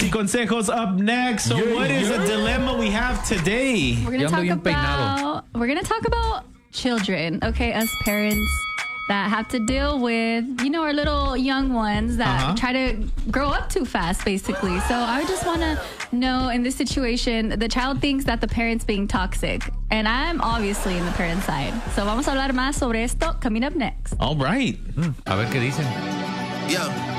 y consejos up next. So what is the dilemma we have today? We're gonna talk about children, okay? Us parents that have to deal with, our little young ones that try to grow up too fast, basically. So I just want to know, in this situation, the child thinks that the parent's being toxic. And I'm obviously in the parent side. So vamos a hablar más sobre esto coming up next. All right. A ver qué dicen. Yeah.